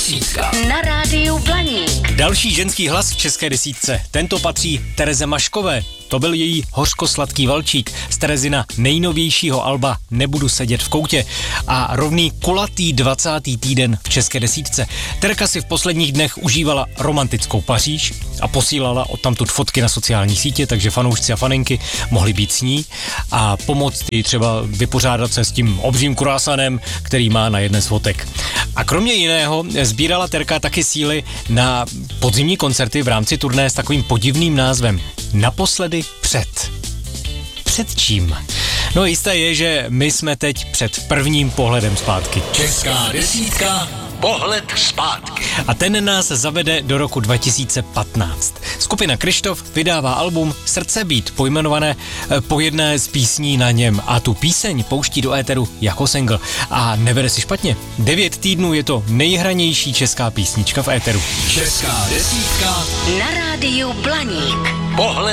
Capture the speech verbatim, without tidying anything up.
desítka. Na rádiu Blaník. Další ženský hlas v české desítce. Tento patří Tereze Maškové. To byl její hořkosladký valčík z Terezina nejnovějšího alba Nebudu sedět v koutě a rovný kulatý dvacátý týden v české desítce. Terka si v posledních dnech užívala romantickou Paříž a posílala odtamtud fotky na sociální sítě, takže fanoušci a faninky mohli být s ní a pomoct jí třeba vypořádat se s tím obřím kruasanem, který má na jedné z fotek. A kromě jiného sbírala Terka taky síly na podzimní koncerty v rámci turné s takovým podivným názvem Naposledy před. Před čím? No jisté je, že my jsme teď před prvním pohledem zpátky. Česká desítka. Pohled zpátky. A ten nás zavede do roku dva tisíce patnáct. Skupina Kryštof vydává album Srdce být, pojmenované po jedné z písní na něm. A tu píseň pouští do éteru jako single. A nevede si špatně. Devět týdnů je to nejhranější česká písnička v éteru. Česká desítka. Na rádiu Blaník. Pohled